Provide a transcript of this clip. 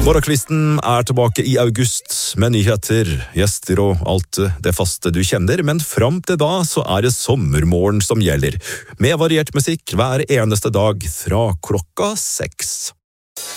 Morgenkvisten tilbake i august med nyheter, gjester og alt det faste du kjenner, men fram til da så det sommermorgen som gjelder, med variert musikk hver eneste dag fra klokka 6.